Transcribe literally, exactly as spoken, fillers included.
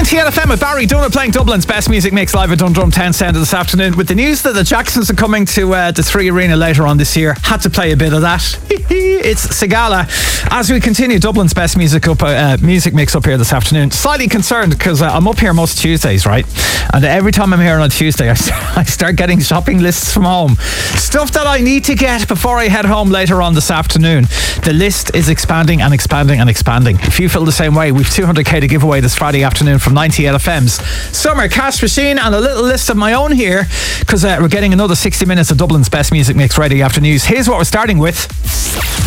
ninety-eight F M with Barry Dunner playing Dublin's best music mix live at Dundrum Town Centre this afternoon. With the news that the Jacksons are coming to uh, the Three Arena later on this year, had to play a bit of that. It's Sigala. As we continue Dublin's best music up, uh, music mix up here this afternoon, slightly concerned because uh, I'm up here most Tuesdays, right? And every time I'm here on Tuesday, I start, I start getting shopping lists from home. Stuff that I need to get before I head home later on this afternoon. The list is expanding and expanding and expanding. If you feel the same way, we've two hundred k to give away this Friday afternoon from ninety-eight F M's Summer Cash Machine, and a little list of my own here because uh, we're getting another sixty minutes of Dublin's best music mix ready after news. Here's what we're starting with.